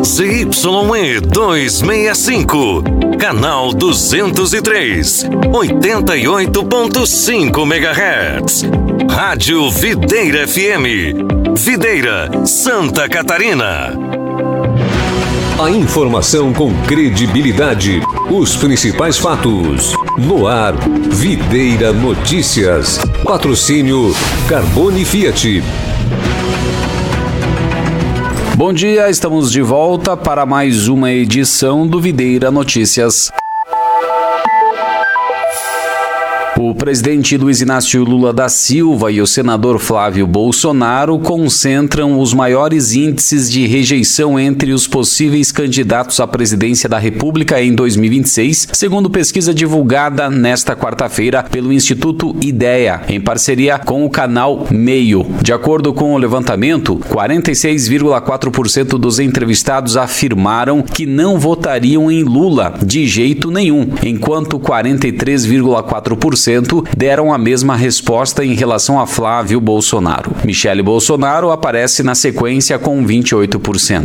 ZYE 265, canal 203, 88.5 MHz. Rádio Videira FM, Videira, Santa Catarina. A informação com credibilidade, os principais fatos. No ar, Videira Notícias. Patrocínio Carbone Fiat. Bom dia, estamos de volta para mais uma edição do Videira Notícias. O presidente Luiz Inácio Lula da Silva e o senador Flávio Bolsonaro concentram os maiores índices de rejeição entre os possíveis candidatos à presidência da República em 2026, segundo pesquisa divulgada nesta quarta-feira pelo Instituto Ideia, em parceria com o canal Meio. De acordo com o levantamento, 46,4% dos entrevistados afirmaram que não votariam em Lula de jeito nenhum, enquanto 43,4% deram a mesma resposta em relação a Flávio Bolsonaro. Michele Bolsonaro aparece na sequência com 28%.